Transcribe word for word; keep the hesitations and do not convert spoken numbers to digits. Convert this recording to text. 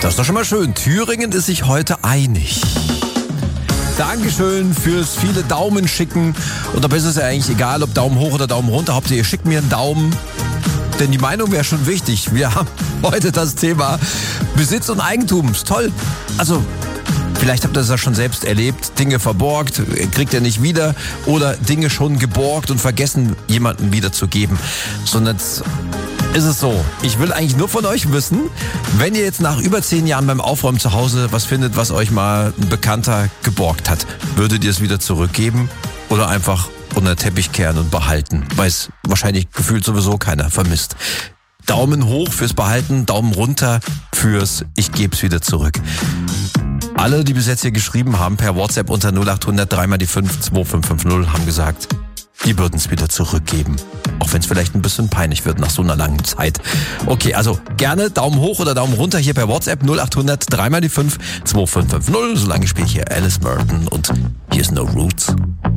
Das ist doch schon mal schön. Thüringen ist sich heute einig. Dankeschön fürs viele Daumen schicken. Und dabei ist es ja eigentlich egal, ob Daumen hoch oder Daumen runter. Hauptsache ihr schickt mir einen Daumen. Denn die Meinung wäre schon wichtig. Wir haben heute das Thema Besitz und Eigentum. Ist toll. Also, vielleicht habt ihr das ja schon selbst erlebt. Dinge verborgt, kriegt ihr nicht wieder. Oder Dinge schon geborgt und vergessen, jemandem wiederzugeben. Sondern jetzt ist es so. Ich will eigentlich nur von euch wissen, wenn ihr jetzt nach über zehn Jahren beim Aufräumen zu Hause was findet, was euch mal ein Bekannter geborgt hat, würdet ihr es wieder zurückgeben oder einfach unter den Teppich kehren und behalten, weil es wahrscheinlich gefühlt sowieso keiner vermisst. Daumen hoch fürs Behalten, Daumen runter fürs Ich geb's wieder zurück. Alle, die bis jetzt hier geschrieben haben, per WhatsApp unter null acht hundert drei mal die fünf zwei fünf fünf null, haben gesagt, die würden es wieder zurückgeben. Auch wenn es vielleicht ein bisschen peinlich wird nach so einer langen Zeit. Okay, also gerne Daumen hoch oder Daumen runter hier per WhatsApp null acht hundert drei mal die fünf zwei fünf fünf null. Solange spiele ich hier Alice Merton und hier ist No Roots.